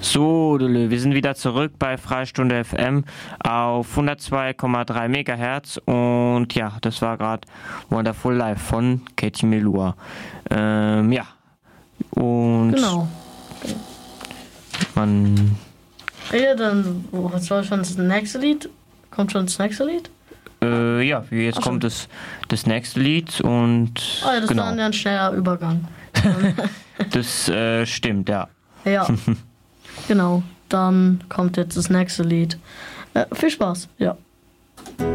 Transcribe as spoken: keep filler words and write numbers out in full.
So, Dele, wir sind wieder zurück bei Freistunde F M auf hundertzwei Komma drei Megahertz und ja, das war gerade Wonderful Life von Katie Melua. Ähm, ja. Und Genau. man. Ja, dann, was war schon das nächste Lied? Kommt schon das nächste Lied? Äh, ja, jetzt Ach kommt das, das nächste Lied und. Oh ja, das genau. war dann ja ein schneller Übergang. Das äh, stimmt, ja. Ja. Genau. Dann kommt jetzt das nächste Lied. Äh, viel Spaß, ja.